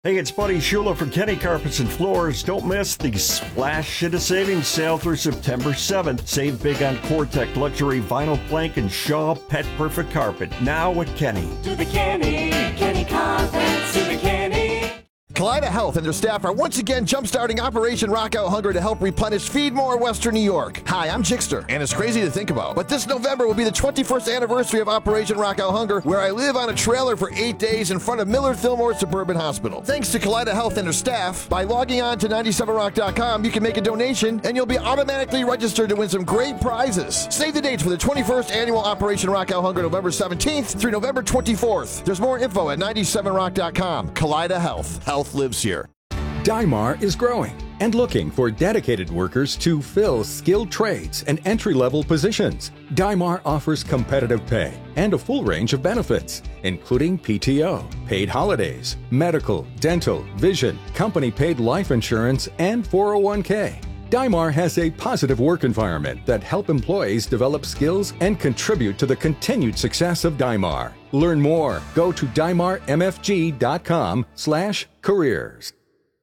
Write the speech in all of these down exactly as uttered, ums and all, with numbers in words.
Hey, it's Buddy Shula from Kenny Carpets and Floors. Don't miss the Splash Shit of Savings sale through September seventh. Save big on Cortec Luxury Vinyl Plank and Shaw Pet Perfect Carpet. Now at Kenny. To the Kenny, Kenny Carpets, to the Kenny. Kaleida Health and their staff are once again jumpstarting Operation Rock Out Hunger to help replenish Feed More Western New York. Hi, I'm Jixter, and it's crazy to think about, but this November will be the twenty-first anniversary of Operation Rock Out Hunger, where I live on a trailer for eight days in front of Millard Fillmore Suburban Hospital. Thanks to Kaleida Health and their staff, by logging on to ninety-seven rock dot com, you can make a donation, and you'll be automatically registered to win some great prizes. Save the dates for the twenty-first annual Operation Rock Out Hunger, November seventeenth through November twenty-fourth. There's more info at ninety-seven rock dot com. Kaleida Health. Health lives here. Dymar is growing and looking for dedicated workers to fill skilled trades and entry-level positions. Dymar offers competitive pay and a full range of benefits, including P T O, paid holidays, medical, dental, vision, company-paid life insurance, and four oh one k. Dymar has a positive work environment that help employees develop skills and contribute to the continued success of Dymar. Learn more. Go to dymar m f g dot com slash careers.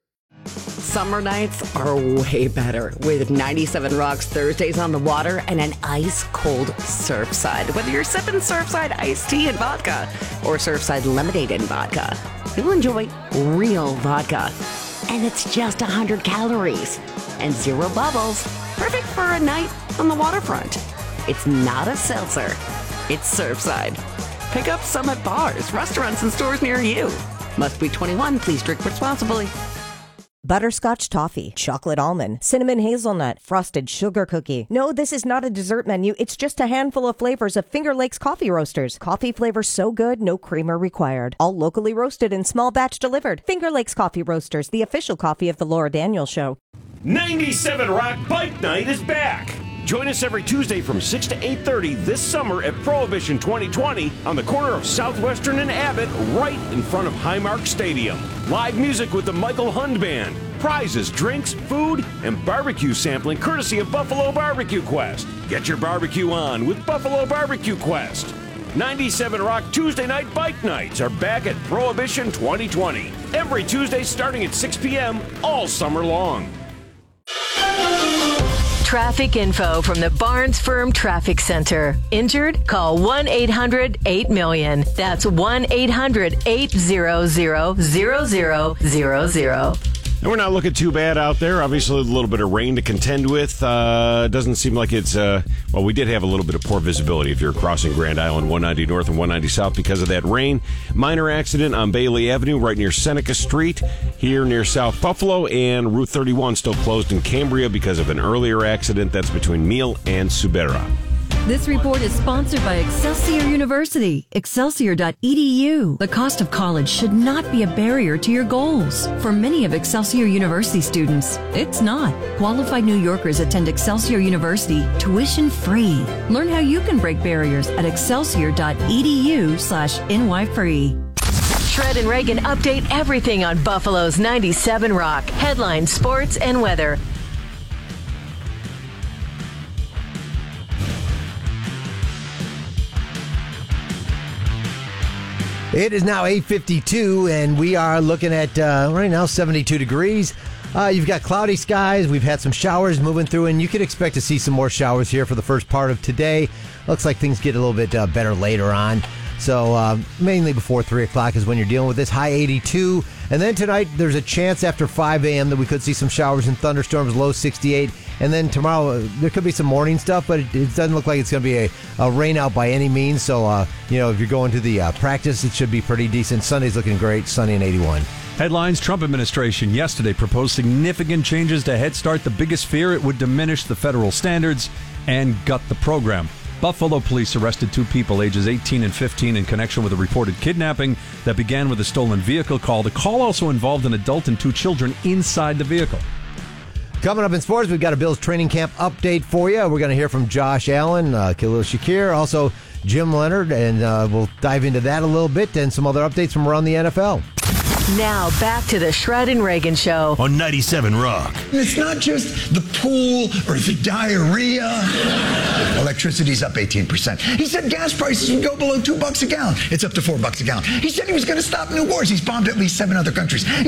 Summer nights are way better with ninety-seven Rock's Thursdays on the Water and an ice-cold Surfside. Whether you're sipping Surfside iced tea and vodka or Surfside lemonade and vodka, you'll enjoy real vodka. And it's just one hundred calories and zero bubbles. Perfect for a night on the waterfront. It's not a seltzer. It's Surfside. Pick up some at bars, restaurants, and stores near you. Must be twenty-one. Please drink responsibly. Butterscotch toffee, chocolate almond, cinnamon hazelnut, frosted sugar cookie. No, this is not a dessert menu. It's just a handful of flavors of Finger Lakes Coffee Roasters. Coffee flavors so good, no creamer required. All locally roasted and small batch delivered. Finger Lakes Coffee Roasters, the official coffee of the Laura Daniels Show. ninety-seven Rock Bike Night is back. Join us every Tuesday from six to eight thirty this summer at Prohibition twenty twenty on the corner of Southwestern and Abbott, right in front of Highmark Stadium. Live music with the Michael Hund Band. Prizes, drinks, food, and barbecue sampling courtesy of Buffalo Barbecue Quest. Get your barbecue on with Buffalo Barbecue Quest. ninety-seven Rock Tuesday Night Bike Nights are back at Prohibition twenty twenty. Every Tuesday starting at six p.m. all summer long. Traffic info from the Barnes Firm Traffic Center. Injured? Call one eight hundred eight million. That's one eight hundred eight hundred zero zero zero zero. And we're not looking too bad out there. Obviously, a little bit of rain to contend with. Uh, doesn't seem like it's, uh, well, we did have a little bit of poor visibility if you're crossing Grand Island one ninety North and one ninety South because of that rain. Minor accident on Bailey Avenue right near Seneca Street here near South Buffalo, and Route thirty-one still closed in Cambria because of an earlier accident. That's between Meal and Subera. This report is sponsored by Excelsior University, excelsior dot e d u. The cost of college should not be a barrier to your goals. For many of Excelsior University students, it's not. Qualified New Yorkers attend Excelsior University tuition free. Learn how you can break barriers at excelsior dot e d u slash n y free. Shred and Reagan update everything on Buffalo's ninety-seven Rock. Headlines, sports, and weather. It is now eight fifty-two, and we are looking at, uh, right now, seventy-two degrees. Uh, you've got cloudy skies. We've had some showers moving through, and you can expect to see some more showers here for the first part of today. Looks like things get a little bit uh, better later on. So uh, mainly before three o'clock is when you're dealing with this. High eighty-two. And then tonight, there's a chance after five a.m. that we could see some showers and thunderstorms, low sixty-eight. And then tomorrow, uh, there could be some morning stuff, but it, it doesn't look like it's going to be a, a rain out by any means. So, uh, you know, if you're going to the uh, practice, it should be pretty decent. Sunday's looking great, sunny and eighty-one. Headlines: Trump administration yesterday proposed significant changes to Head Start. The biggest fear, it would diminish the federal standards and gut the program. Buffalo police arrested two people ages eighteen and fifteen in connection with a reported kidnapping that began with a stolen vehicle call. The call also involved an adult and two children inside the vehicle. Coming up in sports, we've got a Bills training camp update for you. We're going to hear from Josh Allen, uh, Khalil Shakir, also Jim Leonard, and uh, we'll dive into that a little bit and some other updates from around the N F L. Now back to the Shred and Reagan Show on ninety-seven Rock. It's not just the pool or the diarrhea. Electricity's up eighteen percent. He said gas prices would go below two bucks a gallon. It's up to four bucks a gallon. He said he was going to stop new wars. He's bombed at least seven other countries.